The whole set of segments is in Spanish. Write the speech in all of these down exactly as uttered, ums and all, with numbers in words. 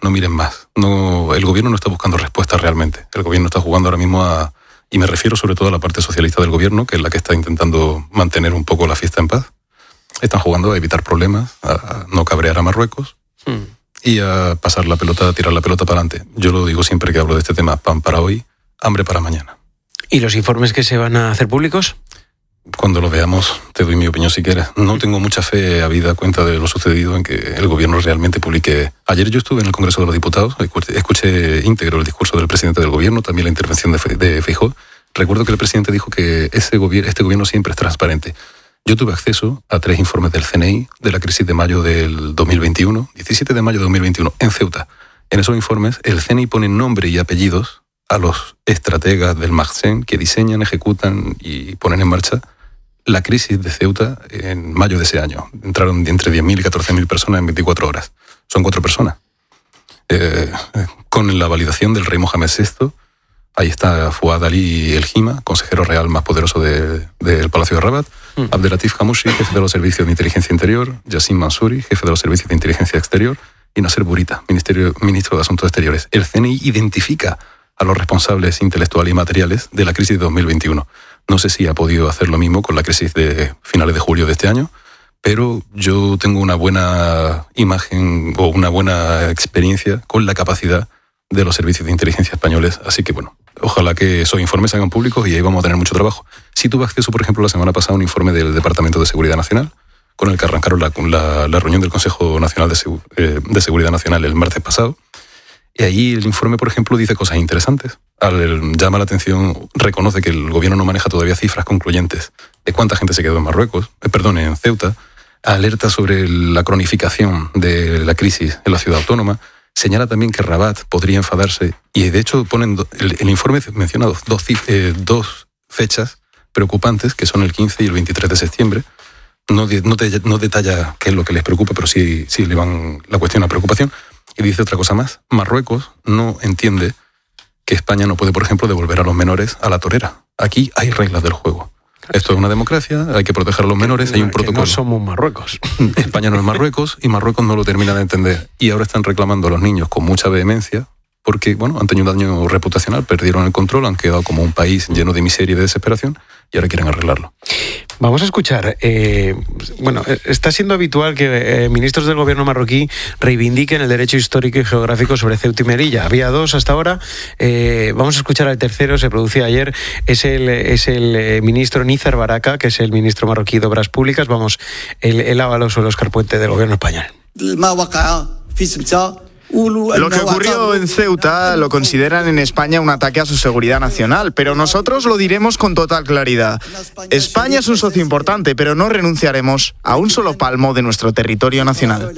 no miren más. No, el gobierno no está buscando respuestas realmente. El gobierno está jugando ahora mismo a... Y me refiero sobre todo a la parte socialista del gobierno, que es la que está intentando mantener un poco la fiesta en paz. Están jugando a evitar problemas, a no cabrear a Marruecos mm. y a pasar la pelota, a tirar la pelota para adelante. Yo lo digo siempre que hablo de este tema, pan para hoy, hambre para mañana. ¿Y los informes que se van a hacer públicos? Cuando lo veamos, te doy mi opinión si quieres. No tengo mucha fe, habida cuenta de lo sucedido, en que el gobierno realmente publique. Ayer yo estuve en el Congreso de los Diputados, escuché íntegro el discurso del presidente del gobierno, también la intervención de, Fe, de Feijóo. Recuerdo que el presidente dijo que ese gobier- este gobierno siempre es transparente. Yo tuve acceso a tres informes del C N I de la crisis de mayo del dos mil veintiuno, diecisiete de mayo de dos mil veintiuno, en Ceuta. En esos informes, el C N I pone nombre y apellidos a los estrategas del Magsen que diseñan, ejecutan y ponen en marcha la crisis de Ceuta en mayo de ese año. Entraron entre diez mil y catorce mil personas en veinticuatro horas. Son cuatro personas. Eh, con la validación del rey Mohamed sexto, ahí está Fouad Ali El Hima, consejero real más poderoso de, del Palacio de Rabat, mm. Abdelatif Hamouchi, jefe de los servicios de inteligencia interior, Yassin Mansouri, jefe de los servicios de inteligencia exterior, y Nasser Bourita, ministerio, ministro de Asuntos Exteriores. El C N I identifica a los responsables intelectuales y materiales de la crisis de dos mil veintiuno. No sé si ha podido hacer lo mismo con la crisis de finales de julio de este año, pero yo tengo una buena imagen o una buena experiencia con la capacidad de los servicios de inteligencia españoles. Así que, bueno, ojalá que esos informes se hagan públicos y ahí vamos a tener mucho trabajo. Sí tuve acceso, por ejemplo, la semana pasada a un informe del Departamento de Seguridad Nacional, con el que arrancaron la, la, la reunión del Consejo Nacional de, Segu- eh, de Seguridad Nacional el martes pasado. Y ahí el informe, por ejemplo, dice cosas interesantes. Al, llama la atención, reconoce que el gobierno no maneja todavía cifras concluyentes de cuánta gente se quedó en Marruecos, eh, perdón, en Ceuta. Alerta sobre la cronificación de la crisis en la ciudad autónoma. Señala también que Rabat podría enfadarse. Y de hecho ponen do, el, el informe menciona dos, dos, eh, dos fechas preocupantes, que son el quince y el veintitrés de septiembre. No, no, de, no detalla qué es lo que les preocupa, pero sí, sí le van la cuestión a preocupación. Y dice otra cosa más. Marruecos no entiende que España no puede, por ejemplo, devolver a los menores a la torera. Aquí hay reglas del juego. Esto es una democracia, hay que proteger a los menores, hay un protocolo. No somos Marruecos. España no es Marruecos y Marruecos no lo termina de entender. Y ahora están reclamando a los niños con mucha vehemencia porque, bueno, han tenido un daño reputacional, perdieron el control, han quedado como un país lleno de miseria y de desesperación y ahora quieren arreglarlo. Vamos a escuchar. Eh, bueno, está siendo habitual que eh, ministros del gobierno marroquí reivindiquen el derecho histórico y geográfico sobre Ceuta y Melilla. Había dos hasta ahora. Eh, vamos a escuchar al tercero, se producía ayer. Es el, es el ministro Nizar Baraka, que es el ministro marroquí de Obras Públicas. Vamos, el, el Ábalos o el Óscar Puente del gobierno español. Lo que ocurrió en Ceuta lo consideran en España un ataque a su seguridad nacional, pero nosotros lo diremos con total claridad. España es un socio importante, pero no renunciaremos a un solo palmo de nuestro territorio nacional.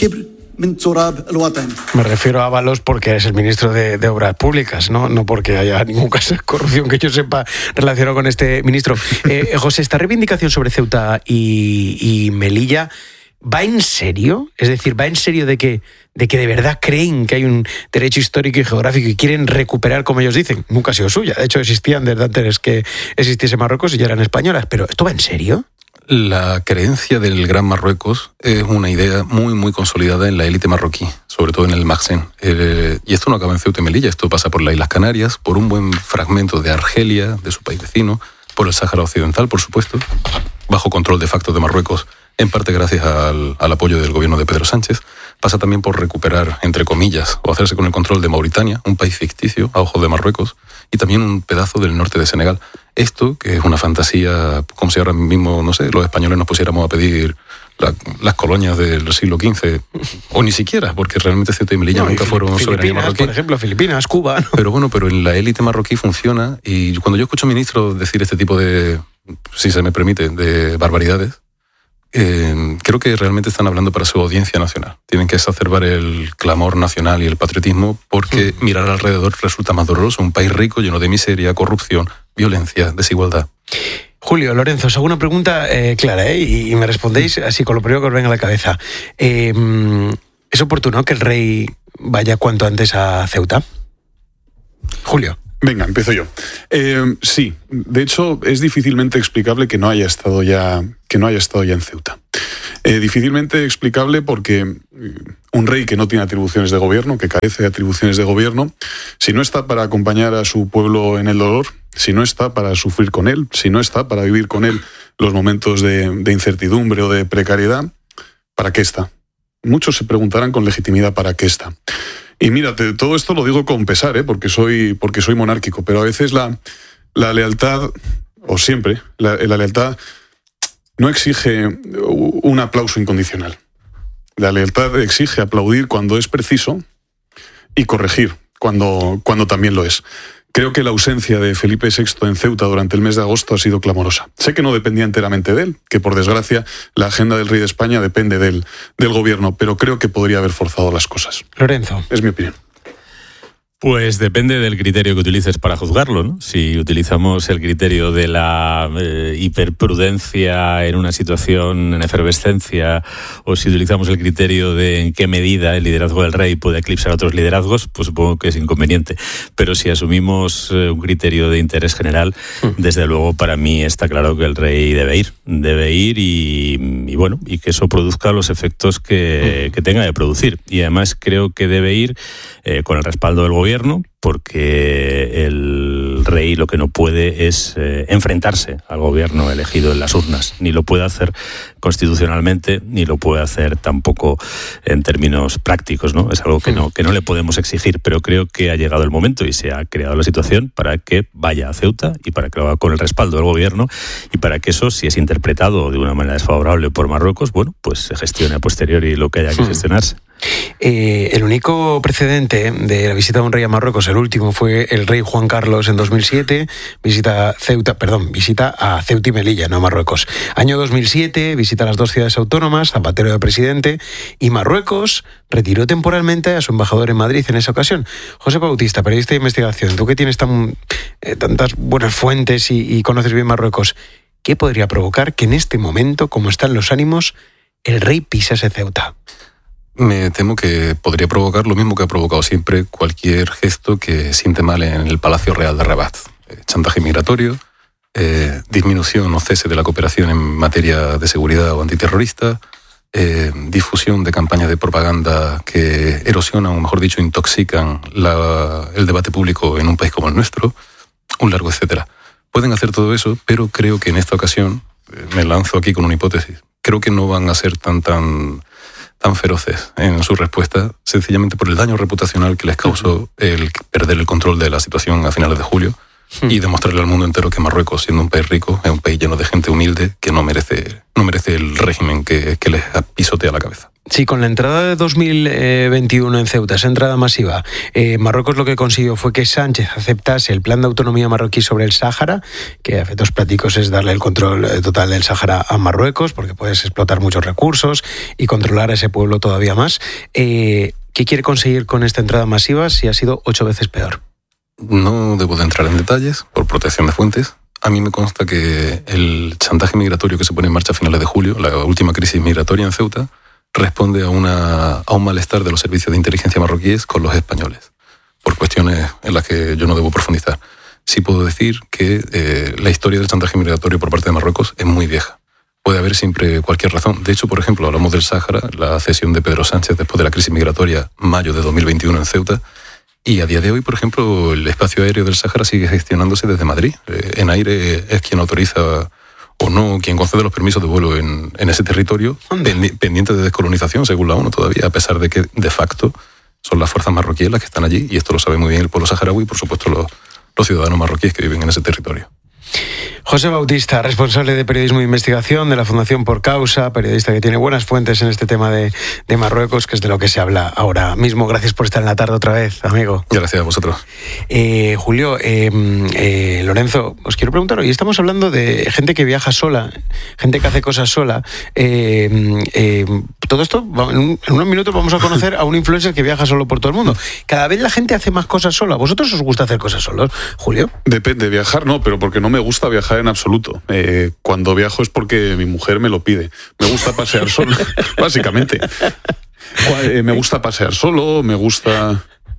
Me refiero a Ábalos porque es el ministro de, de Obras Públicas, ¿no? No porque haya ningún caso de corrupción que yo sepa relacionado con este ministro. Eh, José, esta reivindicación sobre Ceuta y, y Melilla, ¿va en serio? Es decir, ¿va en serio de que, de que de verdad creen que hay un derecho histórico y geográfico y quieren recuperar, como ellos dicen? Nunca ha sido suya. De hecho, existían desde antes que existiese Marruecos y ya eran españolas. ¿Pero esto va en serio? La creencia del Gran Marruecos es una idea muy, muy consolidada en la élite marroquí, sobre todo en el Magsen. Eh, y esto no acaba en Ceuta y Melilla, esto pasa por las Islas Canarias, por un buen fragmento de Argelia, de su país vecino, por el Sáhara Occidental, por supuesto, bajo control de facto de Marruecos, en parte gracias al, al apoyo del gobierno de Pedro Sánchez. Pasa también por recuperar, entre comillas, o hacerse con el control de Mauritania, un país ficticio a ojos de Marruecos, y también un pedazo del norte de Senegal. Esto, que es una fantasía, como si ahora mismo, no sé, los españoles nos pusiéramos a pedir la, las colonias del siglo quince, o ni siquiera, porque realmente Ceuta y Melilla no, nunca y fueron soberanía marroquí. Por ejemplo, Filipinas, Cuba, ¿no? Pero bueno, pero en la élite marroquí funciona, y cuando yo escucho ministros decir este tipo de, si se me permite, de barbaridades, Eh, creo que realmente están hablando para su audiencia nacional. Tienen que exacerbar el clamor nacional y el patriotismo porque mm. mirar alrededor resulta más doloroso. Un país rico, lleno de miseria, corrupción, violencia, desigualdad. Julio, Lorenzo, os hago una pregunta eh, clara, ¿eh? y, y me respondéis así con lo primero que os venga a la cabeza. Eh, ¿Es oportuno que el rey vaya cuanto antes a Ceuta? Julio. Venga, empiezo yo. Eh, sí, de hecho es difícilmente explicable que no haya estado ya, que no haya estado ya en Ceuta. Eh, difícilmente explicable porque un rey que no tiene atribuciones de gobierno, que carece de atribuciones de gobierno, si no está para acompañar a su pueblo en el dolor, si no está para sufrir con él, si no está para vivir con él los momentos de, de incertidumbre o de precariedad, ¿para qué está? Muchos se preguntarán con legitimidad ¿para qué está? Y mírate, todo esto lo digo con pesar, ¿eh? porque soy, porque soy monárquico, pero a veces la, la lealtad, o siempre, la, la lealtad no exige un aplauso incondicional. La lealtad exige aplaudir cuando es preciso y corregir cuando, cuando también lo es. Creo que la ausencia de Felipe sexto en Ceuta durante el mes de agosto ha sido clamorosa. Sé que no dependía enteramente de él, que por desgracia la agenda del rey de España depende del, del gobierno, pero creo que podría haber forzado las cosas. Lorenzo. Es mi opinión. Pues depende del criterio que utilices para juzgarlo, ¿no? Si utilizamos el criterio de la eh, hiperprudencia en una situación en efervescencia, o si utilizamos el criterio de en qué medida el liderazgo del rey puede eclipsar a otros liderazgos, pues supongo que es inconveniente. Pero si asumimos eh, un criterio de interés general, desde luego para mí está claro que el rey debe ir. Debe ir y, y bueno, y que eso produzca los efectos que, que tenga de producir. Y además creo que debe ir eh, con el respaldo del gobierno, porque el rey lo que no puede es eh, enfrentarse al gobierno elegido en las urnas. Ni lo puede hacer constitucionalmente, ni lo puede hacer tampoco en términos prácticos, ¿no? Es algo que no, que no le podemos exigir, pero creo que ha llegado el momento y se ha creado la situación para que vaya a Ceuta y para que lo haga con el respaldo del gobierno y para que eso, si es interpretado de una manera desfavorable por Marruecos, bueno, pues se gestione a posteriori lo que haya que gestionarse. Eh, el único precedente de la visita de un rey a Marruecos, el último, fue el rey Juan Carlos en dos mil siete, visita Ceuta, perdón, visita a Ceuta y Melilla, no a Marruecos. Año dos mil siete, visita a las dos ciudades autónomas, Zapatero de presidente, y Marruecos retiró temporalmente a su embajador en Madrid en esa ocasión. José Bautista, periodista de investigación, tú que tienes tan, eh, tantas buenas fuentes y, y conoces bien Marruecos, ¿qué podría provocar que en este momento, como están los ánimos, el rey pisase Ceuta? Me temo que podría provocar lo mismo que ha provocado siempre cualquier gesto que siente mal en el Palacio Real de Rabat. Eh, chantaje migratorio, eh, disminución o cese de la cooperación en materia de seguridad o antiterrorista, eh, difusión de campañas de propaganda que erosionan, o mejor dicho, intoxican la, el debate público en un país como el nuestro, un largo etcétera. Pueden hacer todo eso, pero creo que en esta ocasión, eh, me lanzo aquí con una hipótesis, creo que no van a ser tan tan... tan feroces en su respuesta, sencillamente por el daño reputacional que les causó el perder el control de la situación a finales de julio y demostrarle al mundo entero que Marruecos, siendo un país rico, es un país lleno de gente humilde que no merece, no merece el régimen que, que les pisotea la cabeza. Sí, con la entrada de dos mil veintiuno en Ceuta, esa entrada masiva, eh, Marruecos lo que consiguió fue que Sánchez aceptase el plan de autonomía marroquí sobre el Sáhara, que a efectos prácticos es darle el control total del Sáhara a Marruecos, porque puedes explotar muchos recursos y controlar a ese pueblo todavía más. Eh, ¿Qué quiere conseguir con esta entrada masiva si ha sido ocho veces peor? No debo de entrar en detalles, por protección de fuentes. A mí me consta que el chantaje migratorio que se pone en marcha a finales de julio, la última crisis migratoria en Ceuta, responde a, una, a un malestar de los servicios de inteligencia marroquíes con los españoles, por cuestiones en las que yo no debo profundizar. Sí puedo decir que eh, la historia del chantaje migratorio por parte de Marruecos es muy vieja. Puede haber siempre cualquier razón. De hecho, por ejemplo, hablamos del Sáhara, la cesión de Pedro Sánchez después de la crisis migratoria, mayo de dos mil veintiuno en Ceuta, y a día de hoy, por ejemplo, el espacio aéreo del Sáhara sigue gestionándose desde Madrid. Eh, ENAIRE es quien autoriza o no, quien concede los permisos de vuelo en, en ese territorio, pendi- pendiente de descolonización, según la ONU todavía, a pesar de que, de facto, son las fuerzas marroquíes las que están allí, y esto lo sabe muy bien el pueblo saharaui y, por supuesto, los, los ciudadanos marroquíes que viven en ese territorio. José Bautista, responsable de periodismo de investigación de la Fundación Por Causa, periodista que tiene buenas fuentes en este tema de, de Marruecos, que es de lo que se habla ahora mismo. Gracias por estar en la tarde otra vez, amigo. Gracias a vosotros. Eh, Julio, eh, eh, Lorenzo, os quiero preguntar, hoy estamos hablando de gente que viaja sola, gente que hace cosas sola. Eh, eh, todo esto, en, un, en unos minutos vamos a conocer a un influencer que viaja solo por todo el mundo. Cada vez la gente hace más cosas sola. ¿Vosotros os gusta hacer cosas solos, Julio? Depende, viajar no, pero porque no me gusta viajar en absoluto. Eh, cuando viajo es porque mi mujer me lo pide. Me gusta pasear solo, básicamente. Eh, me gusta pasear solo, me gusta...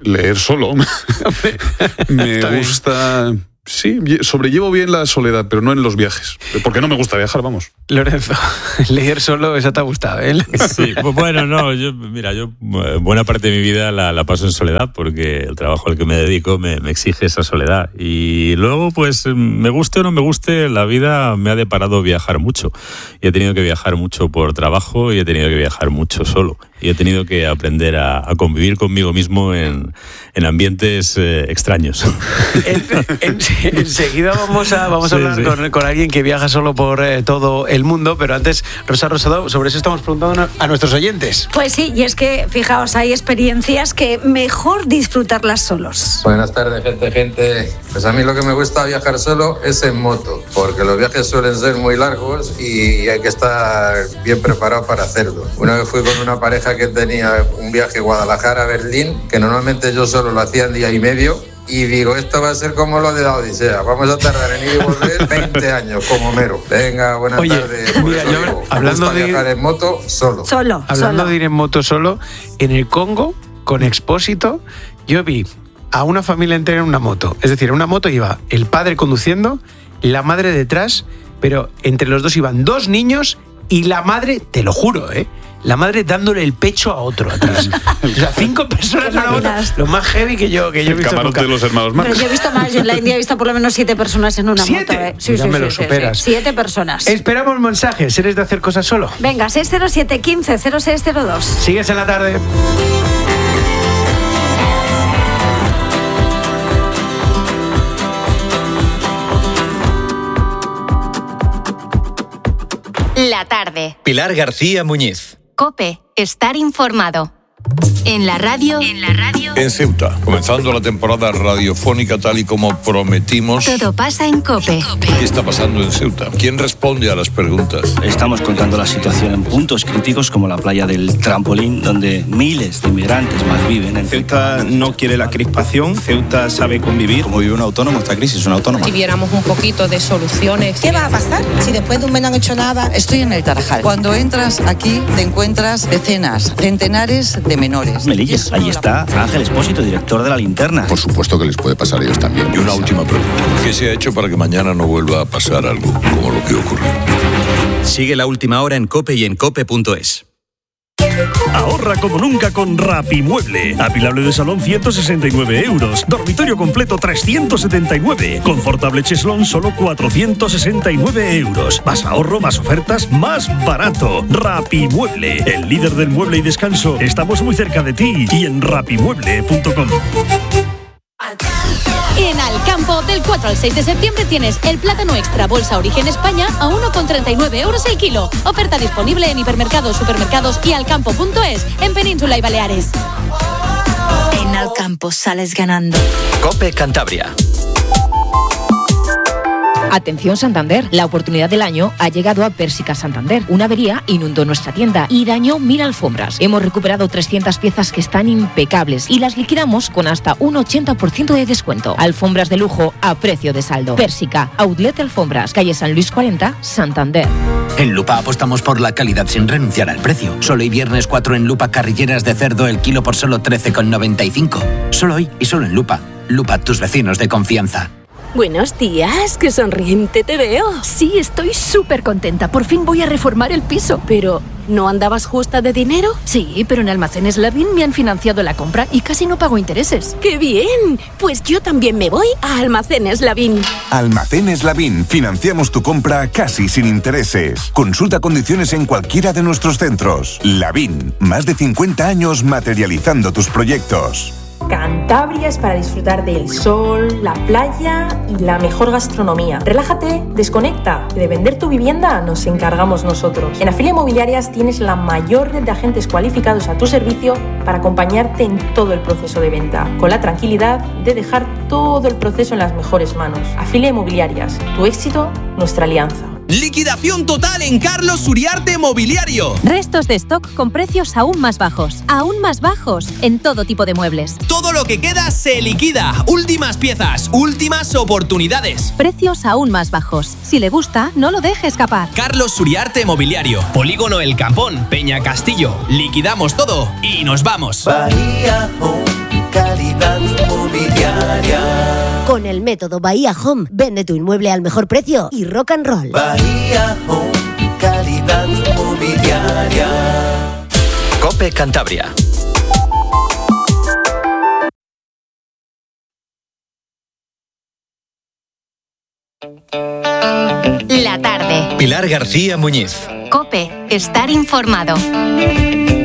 Leer solo. Me gusta... Sí, sobrellevo bien la soledad, pero no en los viajes. Porque no me gusta viajar, vamos. Lorenzo, leer solo, eso te ha gustado, ¿eh? Sí, bueno, no, yo, mira, yo buena parte de mi vida la, la paso en soledad porque el trabajo al que me dedico me, me exige esa soledad. Y luego, pues, me guste o no me guste, la vida me ha deparado viajar mucho. Y he tenido que viajar mucho por trabajo y he tenido que viajar mucho solo. Y he tenido que aprender a, a convivir conmigo mismo en, en ambientes eh, extraños. En, en, enseguida vamos a, vamos a sí, hablar sí. Con, con alguien que viaja solo por eh, todo el mundo, pero antes, Rosa Rosado, sobre eso estamos preguntando a nuestros oyentes. Pues sí, y es que, fijaos, hay experiencias que mejor disfrutarlas solos. Buenas tardes, gente, gente. Pues a mí lo que me gusta viajar solo es en moto, porque los viajes suelen ser muy largos y hay que estar bien preparado para hacerlo. Una vez fui con una pareja que tenía un viaje Guadalajara-Berlín, que normalmente yo solo lo hacía en día y medio, y digo, esto va a ser como lo de la Odisea, vamos a tardar en ir y volver veinte años, como mero. Venga, buenas Oye, tardes. Mira, yo, digo, hablando me gusta de viajar en moto solo. Solo, Hablando solo. de ir en moto solo, en el Congo, con Expósito, yo vi a una familia entera en una moto. Es decir, en una moto iba el padre conduciendo, la madre detrás, pero entre los dos iban dos niños y la madre, te lo juro, ¿eh? La madre dándole el pecho a otro atrás. O sea, cinco personas en una moto. Lo más heavy que yo, que yo he visto. El camarote de los hermanos Marx. Pero yo he visto más, yo en la India he visto por lo menos siete personas en una ¿Siete? moto. ¿eh? Sí, ya sí, me sí, lo sí, superas. sí. Siete personas. Esperamos mensajes. ¿Eres de hacer cosas solo? Venga, seis cero siete uno cinco cero seis cero dos. Sigues en la tarde. La tarde. Pilar García Muñiz. COPE. Estar informado. En la radio. En la radio. En Ceuta, comenzando la temporada radiofónica tal y como prometimos. Todo pasa en COPE. ¿Qué está pasando en Ceuta? ¿Quién responde a las preguntas? Estamos contando la situación en puntos críticos como la playa del Trampolín, donde miles de inmigrantes más viven. En Ceuta no quiere la crispación, Ceuta sabe convivir. Como vive un autónomo, esta crisis es una autónoma. Si viéramos un poquito de soluciones. ¿Qué va a pasar si después de un mes no han hecho nada? Estoy en el Tarajal. Cuando entras aquí te encuentras decenas, centenares de menores. Melilla, ahí está Ángel Expósito, director de La Linterna. Por supuesto que les puede pasar a ellos también. Y una última pregunta. ¿Qué se ha hecho para que mañana no vuelva a pasar algo como lo que ocurrió? Sigue La Última Hora en COPE y en cope punto es. Ahorra como nunca con Rapimueble. Apilable de salón ciento sesenta y nueve euros. Dormitorio completo trescientos setenta y nueve. Confortable cheslón solo cuatrocientos sesenta y nueve euros. Más ahorro, más ofertas, más barato. Rapimueble, el líder del mueble y descanso. Estamos muy cerca de ti y en rapimueble punto com. En Alcampo, del cuatro al seis de septiembre tienes el plátano extra bolsa Origen España a uno con treinta y nueve euros el kilo. Oferta disponible en hipermercados, supermercados y alcampo punto es en Península y Baleares. En Alcampo sales ganando. COPE Cantabria. Atención Santander, la oportunidad del año ha llegado a Pérsica Santander. Una avería inundó nuestra tienda y dañó mil alfombras. Hemos recuperado trescientas piezas que están impecables y las liquidamos con hasta un ochenta por ciento de descuento. Alfombras de lujo a precio de saldo. Pérsica, Outlet Alfombras, calle San Luis cuarenta, Santander. En Lupa apostamos por la calidad sin renunciar al precio. Solo hoy viernes cuatro en Lupa carrilleras de cerdo el kilo por solo trece con noventa y cinco. Solo hoy y solo en Lupa. Lupa, tus vecinos de confianza. Buenos días, qué sonriente te veo. Sí, estoy súper contenta. Por fin voy a reformar el piso. Pero, ¿no andabas justa de dinero? Sí, pero en Almacenes Lavín me han financiado la compra y casi no pago intereses. ¡Qué bien! Pues yo también me voy a Almacenes Lavín. Almacenes Lavín. Financiamos tu compra casi sin intereses. Consulta condiciones en cualquiera de nuestros centros. Lavín. Más de cincuenta años materializando tus proyectos. Cantabria es para disfrutar del sol, la playa y la mejor gastronomía. Relájate, desconecta. De vender tu vivienda nos encargamos nosotros. En Afilia Inmobiliarias tienes la mayor red de agentes cualificados a tu servicio para acompañarte en todo el proceso de venta, con la tranquilidad de dejar todo el proceso en las mejores manos. Afilia Inmobiliarias, tu éxito, nuestra alianza. Liquidación total en Carlos Uriarte Mobiliario. Restos de stock con precios aún más bajos. Aún más bajos en todo tipo de muebles. Todo lo que queda se liquida. Últimas piezas, últimas oportunidades. Precios aún más bajos. Si le gusta, no lo deje escapar. Carlos Uriarte Mobiliario. Polígono El Campón, Peña Castillo. Liquidamos todo y nos vamos. Bahía Home, calidad Con el método Bahía Home, vende tu inmueble al mejor precio y rock and roll. Bahía Home, calidad inmobiliaria. COPE Cantabria. La tarde. Pilar García Muñiz. COPE. Estar informado.